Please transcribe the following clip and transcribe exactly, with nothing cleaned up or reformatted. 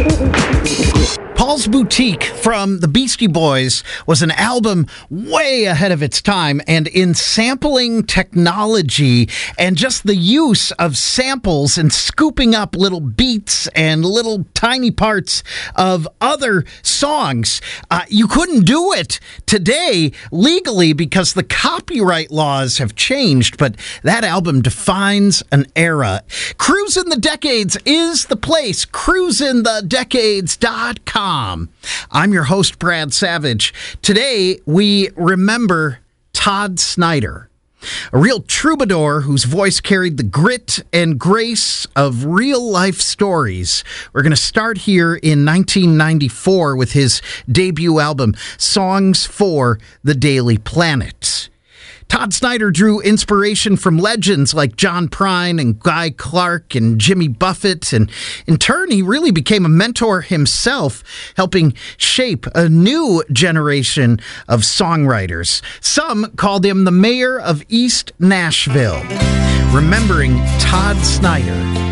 Paul's Boutique from the Beastie Boys was an album way ahead of its time, and in sampling technology and just the use of samples and scooping up little beats and little tiny parts of other songs. Uh, you couldn't do it today legally because the copyright laws have changed, but that album defines an era. Cruisin' the Decades is the place. cruisin the decades dot com. I'm your host, Brad Savage. Today, we remember Todd Snider, a real troubadour whose voice carried the grit and grace of real-life stories. We're going to start here in nineteen ninety-four with his debut album, Songs for the Daily Planet. Todd Snider drew inspiration from legends like John Prine and Guy Clark and Jimmy Buffett, and in turn, he really became a mentor himself, helping shape a new generation of songwriters. Some called him the mayor of East Nashville. Remembering Todd Snider.